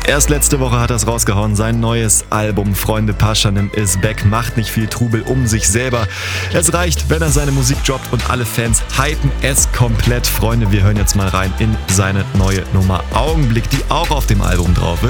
Erst letzte Woche hat er es rausgehauen, sein neues Album Freunde Paschanim is back, macht nicht viel Trubel um sich selber. Es reicht, wenn er seine Musik droppt und alle Fans hypen es komplett. Freunde, wir hören jetzt mal rein in seine neue Nummer Augenblick, die auch auf dem Album drauf ist.